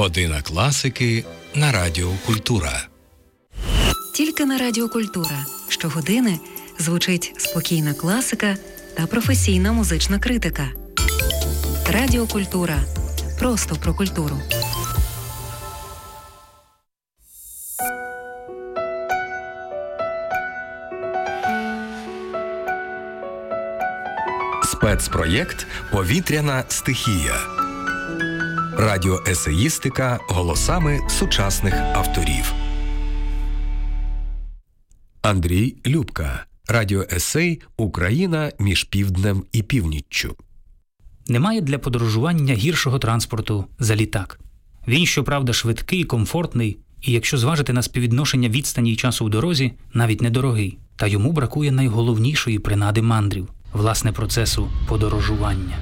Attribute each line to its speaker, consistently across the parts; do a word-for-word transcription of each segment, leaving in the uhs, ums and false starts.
Speaker 1: Година класики на Радіо Культура.
Speaker 2: Тільки на Радіо Культура. Щогодини звучить спокійна класика та професійна музична критика. Радіо Культура. Просто про культуру.
Speaker 1: Спецпроєкт «Повітряна стихія». Радіоесеїстика голосами сучасних авторів. Андрій Любка. Радіоесей «Україна між півднем і північчю».
Speaker 3: Немає для подорожування гіршого транспорту за літак. Він, щоправда, швидкий, комфортний, і якщо зважити на співвідношення відстані й часу в дорозі, навіть недорогий. Та йому бракує найголовнішої принади мандрів – власне процесу подорожування.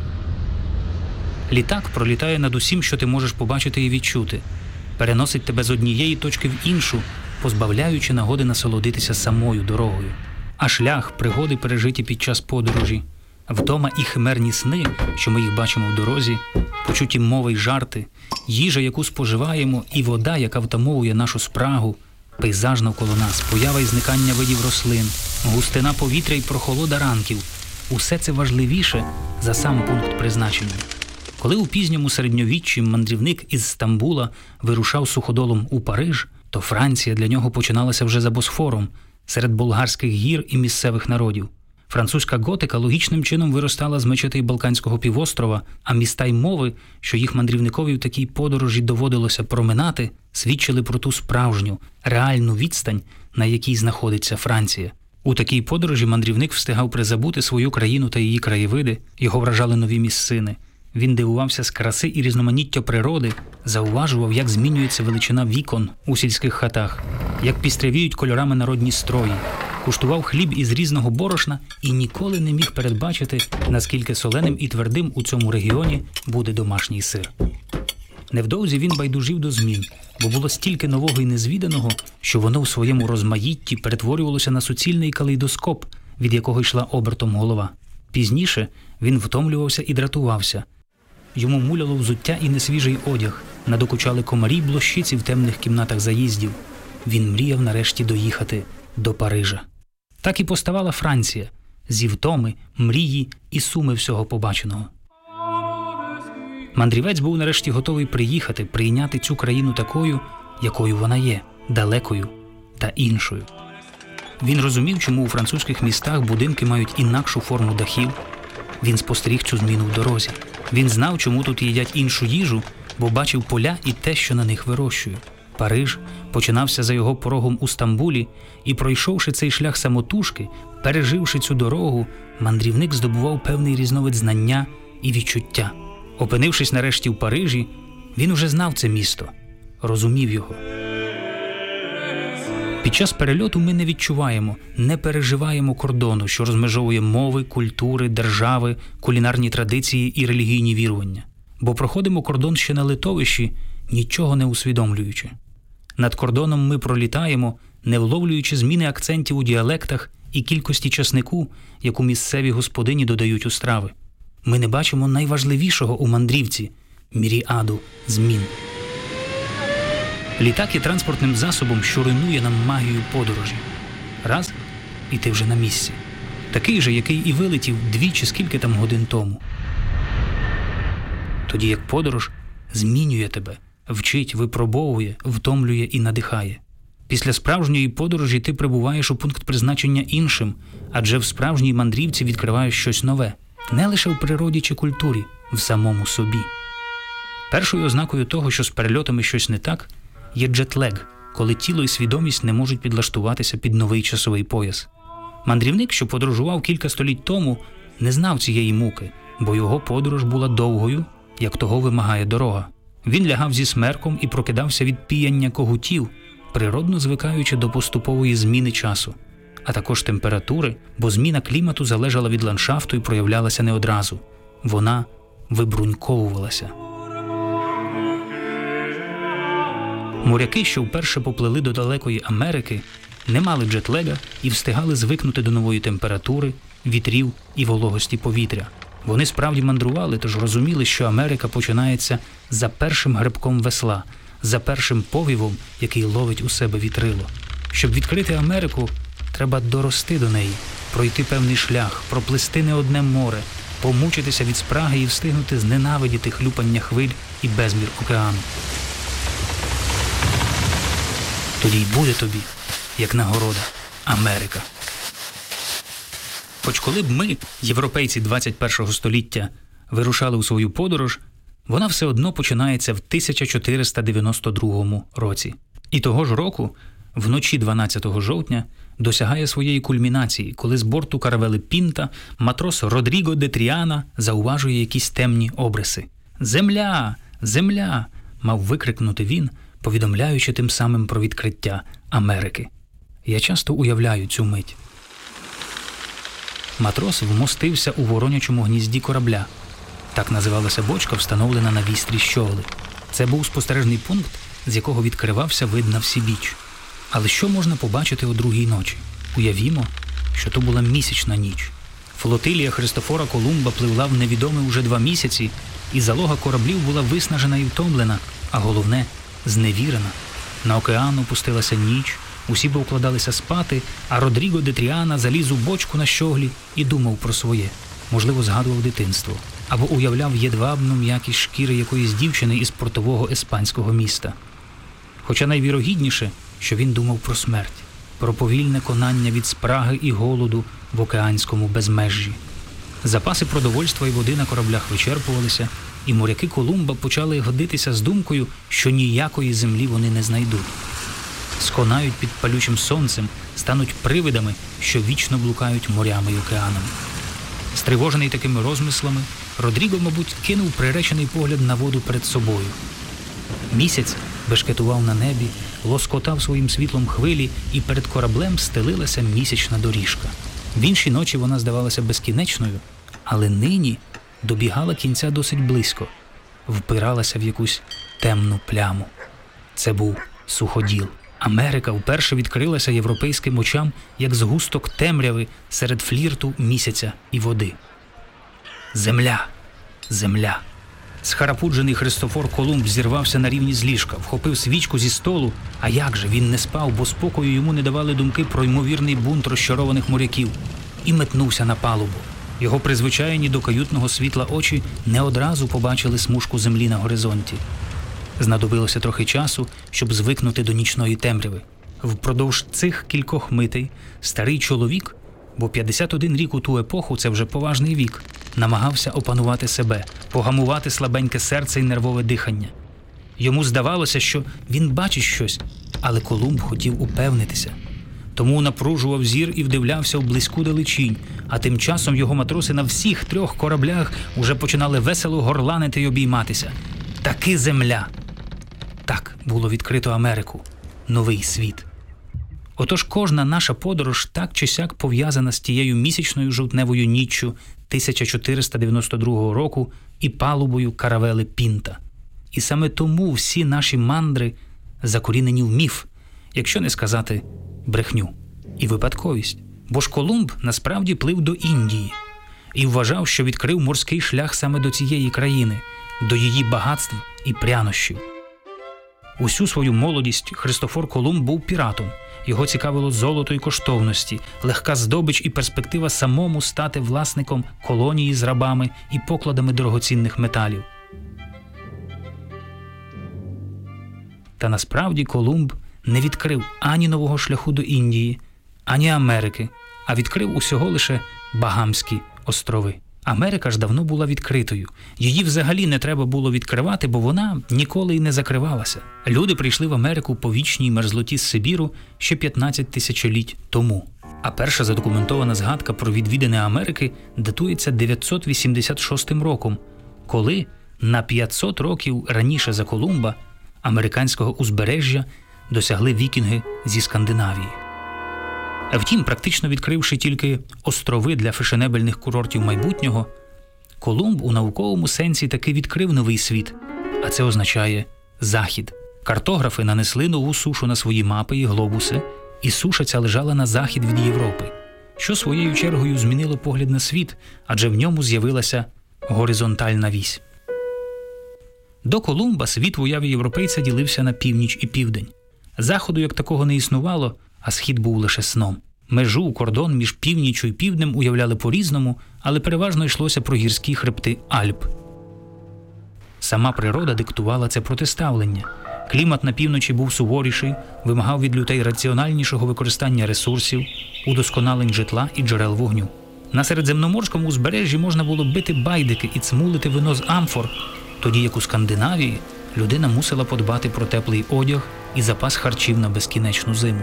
Speaker 3: Літак пролітає над усім, що ти можеш побачити і відчути. Переносить тебе з однієї точки в іншу, позбавляючи нагоди насолодитися самою дорогою. А шлях, пригоди, пережиті під час подорожі, вдома і химерні сни, що ми їх бачимо в дорозі, почуті мови й жарти, їжа, яку споживаємо, і вода, яка втамовує нашу спрагу, пейзаж навколо нас, поява і зникання видів рослин, густина повітря й прохолода ранків – усе це важливіше за сам пункт призначення. Коли у пізньому середньовіччі мандрівник із Стамбула вирушав суходолом у Париж, то Франція для нього починалася вже за Босфором, серед болгарських гір і місцевих народів. Французька готика логічним чином виростала з мечетей Балканського півострова, а міста й мови, що їх мандрівникові в такій подорожі доводилося проминати, свідчили про ту справжню, реальну відстань, на якій знаходиться Франція. У такій подорожі мандрівник встигав призабути свою країну та її краєвиди, його вражали нові місцини. Він дивувався з краси і різноманіття природи, зауважував, як змінюється величина вікон у сільських хатах, як пістрявіють кольорами народні строї, куштував хліб із різного борошна і ніколи не міг передбачити, наскільки соленим і твердим у цьому регіоні буде домашній сир. Невдовзі він байдужив до змін, бо було стільки нового і незвіданого, що воно в своєму розмаїтті перетворювалося на суцільний калейдоскоп, від якого йшла обертом голова. Пізніше він втомлювався і дратувався. Йому муляло взуття і несвіжий одяг, надокучали комарі й блощиці в темних кімнатах заїздів. Він мріяв нарешті доїхати до Парижа. Так і поставала Франція, зі втоми, мрії і суми всього побаченого. Мандрівець був нарешті готовий приїхати, прийняти цю країну такою, якою вона є, далекою та іншою. Він розумів, чому у французьких містах будинки мають інакшу форму дахів. Він спостеріг цю зміну в дорозі. Він знав, чому тут їдять іншу їжу, бо бачив поля і те, що на них вирощують. Париж починався за його порогом у Стамбулі, і, пройшовши цей шлях самотужки, переживши цю дорогу, мандрівник здобував певний різновид знання і відчуття. Опинившись нарешті в Парижі, він уже знав це місто, розумів його. Під час перельоту ми не відчуваємо, не переживаємо кордону, що розмежовує мови, культури, держави, кулінарні традиції і релігійні вірування. Бо проходимо кордон ще на литовищі, нічого не усвідомлюючи. Над кордоном ми пролітаємо, не вловлюючи зміни акцентів у діалектах і кількості часнику, яку місцеві господині додають у страви. Ми не бачимо найважливішого у мандрівці – міріаду змін. Літак є транспортним засобом, що руйнує нам магію подорожі. Раз – і ти вже на місці. Такий же, який і вилетів дві чи скільки там годин тому. Тоді як подорож змінює тебе, вчить, випробовує, втомлює і надихає. Після справжньої подорожі ти прибуваєш у пункт призначення іншим, адже в справжній мандрівці відкриваєш щось нове. Не лише в природі чи культурі, в самому собі. Першою ознакою того, що з перельотами щось не так, є джетлег, коли тіло і свідомість не можуть підлаштуватися під новий часовий пояс. Мандрівник, що подорожував кілька століть тому, не знав цієї муки, бо його подорож була довгою, як того вимагає дорога. Він лягав зі смерком і прокидався від піяння когутів, природно звикаючи до поступової зміни часу, а також температури, бо зміна клімату залежала від ландшафту і проявлялася не одразу. Вона вибруньковувалася. Моряки, що вперше поплили до далекої Америки, не мали джетлега і встигали звикнути до нової температури, вітрів і вологості повітря. Вони справді мандрували, тож розуміли, що Америка починається за першим грибком весла, за першим повівом, який ловить у себе вітрило. Щоб відкрити Америку, треба дорости до неї, пройти певний шлях, проплисти не одне море, помучитися від спраги і встигнути зненавидіти хлюпання хвиль і безмір океану. Тоді й буде тобі, як нагорода, Америка. Хоч коли б ми, європейці двадцять першого століття, вирушали у свою подорож, вона все одно починається в тисяча чотириста дев'яносто другому році. І того ж року, вночі дванадцятого жовтня, досягає своєї кульмінації, коли з борту каравели «Пінта» матрос Родріго де Тріана зауважує якісь темні обриси. «Земля! Земля!» – мав викрикнути він, повідомляючи тим самим про відкриття Америки. Я часто уявляю цю мить. Матрос вмостився у воронячому гнізді корабля. Так називалася бочка, встановлена на вістрі щогли. Це був спостережний пункт, з якого відкривався вид на всібіч. Але що можна побачити о другій ночі? Уявімо, що то була місячна ніч. Флотилія Христофора Колумба пливла в невідоме уже два місяці, і залога кораблів була виснажена і втомлена, а головне – зневірена. На океан опустилася ніч, усі би укладалися спати, а Родріго де Тріана заліз у бочку на щоглі і думав про своє. Можливо, згадував дитинство. Або уявляв єдвабну м'якість шкіри якоїсь дівчини із портового іспанського міста. Хоча найвірогідніше, що він думав про смерть, про повільне конання від спраги і голоду в океанському безмежжі. Запаси продовольства і води на кораблях вичерпувалися, і моряки Колумба почали годитися з думкою, що ніякої землі вони не знайдуть. Сконають під палючим сонцем, стануть привидами, що вічно блукають морями й океанами. Стривожений такими розмислами, Родріго, мабуть, кинув приречений погляд на воду перед собою. Місяць бешкетував на небі, лоскотав своїм світлом хвилі, і перед кораблем стелилася місячна доріжка. В інші ночі вона здавалася безкінечною, але нині добігала кінця досить близько, впиралася в якусь темну пляму. Це був суходіл. Америка вперше відкрилася європейським очам, як згусток темряви серед флірту місяця і води. Земля! Земля! Схарапуджений Христофор Колумб зірвався на рівні з ліжка, вхопив свічку зі столу, а як же, він не спав, бо спокою йому не давали думки про ймовірний бунт розчарованих моряків, і метнувся на палубу. Його призвичайні до каютного світла очі не одразу побачили смужку землі на горизонті. Знадобилося трохи часу, щоб звикнути до нічної темряви. Впродовж цих кількох митей старий чоловік, бо п'ятдесят один рік у ту епоху – це вже поважний вік, намагався опанувати себе, погамувати слабеньке серце і нервове дихання. Йому здавалося, що він бачить щось, але Колумб хотів упевнитися. Тому напружував зір і вдивлявся в близьку далечінь, а тим часом його матроси на всіх трьох кораблях уже починали весело горланити й обійматися. Таки земля! Так було відкрито Америку. Новий світ. Отож кожна наша подорож так чи сяк пов'язана з тією місячною жовтневою ніччю тисяча чотириста дев'яносто другого року і палубою каравели «Пінта». І саме тому всі наші мандри закорінені в міф, якщо не сказати брехню і випадковість. Бо ж Колумб насправді плив до Індії і вважав, що відкрив морський шлях саме до цієї країни, до її багатств і прянощів. Усю свою молодість Христофор Колумб був піратом. Його цікавило золото і коштовності, легка здобич і перспектива самому стати власником колонії з рабами і покладами дорогоцінних металів. Та насправді Колумб не відкрив ані нового шляху до Індії, ані Америки, а відкрив усього лише Багамські острови. Америка ж давно була відкритою. Її взагалі не треба було відкривати, бо вона ніколи й не закривалася. Люди прийшли в Америку по вічній мерзлоті з Сибіру ще п'ятнадцять тисячоліть тому. А перша задокументована згадка про відвідини Америки датується дев'ятсот вісімдесят шостим роком, коли на п'ятсот років раніше за Колумба американського узбережжя досягли вікінги зі Скандинавії. Втім, практично відкривши тільки острови для фешенебельних курортів майбутнього, Колумб у науковому сенсі таки відкрив новий світ, а це означає захід. Картографи нанесли нову сушу на свої мапи і глобуси, і суша ця лежала на захід від Європи. що своєю чергою змінило погляд на світ, адже в ньому з'явилася горизонтальна вісь. До Колумба світ в уяві європейця ділився на північ і південь. Заходу як такого не існувало, а схід був лише сном. Межу, кордон між північчю і півднем уявляли по-різному, але переважно йшлося про гірські хребти Альп. Сама природа диктувала це протиставлення. Клімат на півночі був суворіший, вимагав від людей раціональнішого використання ресурсів, удосконалень житла і джерел вогню. На середземноморському узбережжі можна було бити байдики і цмулити вино з амфор, тоді як у Скандинавії людина мусила подбати про теплий одяг і запас харчів на безкінечну зиму.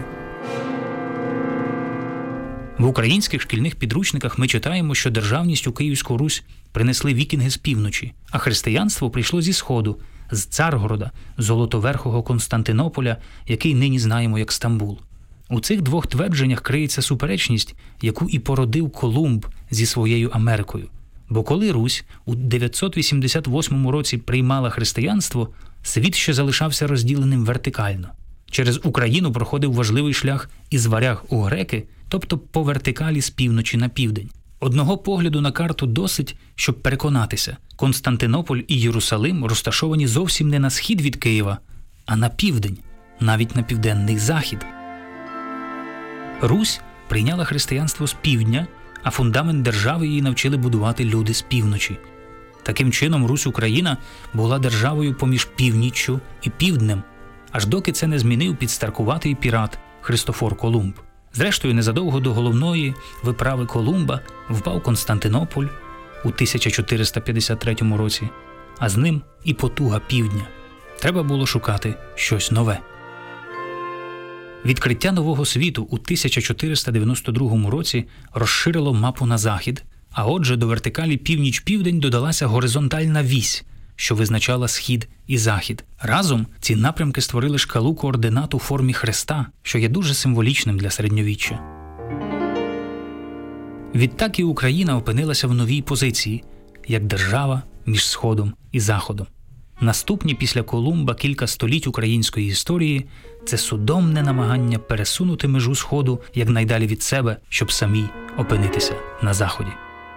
Speaker 3: В українських шкільних підручниках ми читаємо, що державність у Київську Русь принесли вікінги з півночі, а християнство прийшло зі сходу, з Царгорода, золотоверхого Константинополя, який нині знаємо як Стамбул. У цих двох твердженнях криється суперечність, яку і породив Колумб зі своєю Америкою. Бо коли Русь у дев'ятсот вісімдесят восьмому році приймала християнство, світ ще залишався розділеним вертикально. Через Україну проходив важливий шлях із варяг у греки, тобто по вертикалі з півночі на південь. Одного погляду на карту досить, щоб переконатися, Константинополь і Єрусалим розташовані зовсім не на схід від Києва, а на південь, навіть на південний захід. Русь прийняла християнство з півдня, а фундамент держави її навчили будувати люди з півночі. Таким чином, Русь-Україна була державою поміж північчю і півднем, аж доки це не змінив підстаркуватий пірат Христофор Колумб. Зрештою, незадовго до головної виправи Колумба впав Константинополь у тисяча чотириста п'ятдесят третьому році, а з ним і потуга півдня. Треба було шукати щось нове. Відкриття нового світу у тисяча чотириста дев'яносто другому році розширило мапу на захід, а отже до вертикалі північ-південь додалася горизонтальна вісь, що визначала схід і захід. Разом ці напрямки створили шкалу координат у формі хреста, що є дуже символічним для середньовіччя. Відтак і Україна опинилася в новій позиції, як держава між Сходом і Заходом. Наступні після Колумба кілька століть української історії – це судомне намагання пересунути межу Сходу якнайдалі від себе, щоб самій опинитися на Заході.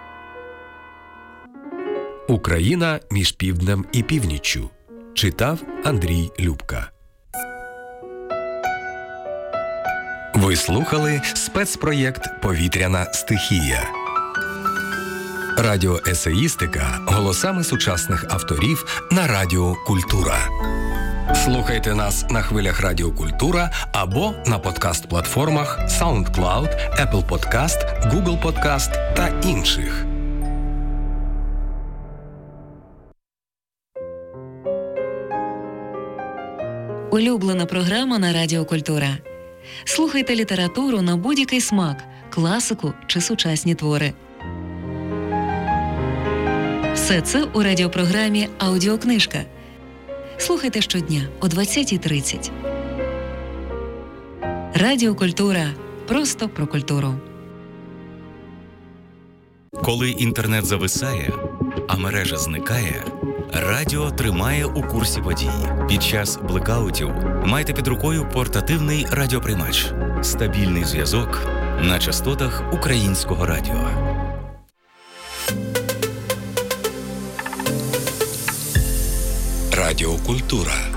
Speaker 1: Україна між півднем і північчю. Читав Андрій Любка. Ви слухали спецпроєкт «Повітряна стихія». Радіоесеїстика голосами сучасних авторів на Радіо Культура. Слухайте нас на хвилях Радіо Культура або на подкаст-платформах SoundCloud, Apple Podcast, Google Podcast та інших.
Speaker 2: Улюблена програма на Радіо Культура. Слухайте літературу на будь-який смак, класику чи сучасні твори. Все це у радіопрограмі «Аудіокнижка». Слухайте щодня о двадцятій тридцять. Радіо Культура. Просто про культуру.
Speaker 4: Коли інтернет зависає, а мережа зникає, радіо тримає у курсі подій. Під час блекаутів майте під рукою портативний радіоприймач. Стабільний зв'язок на частотах українського радіо.
Speaker 1: Радіо Культура.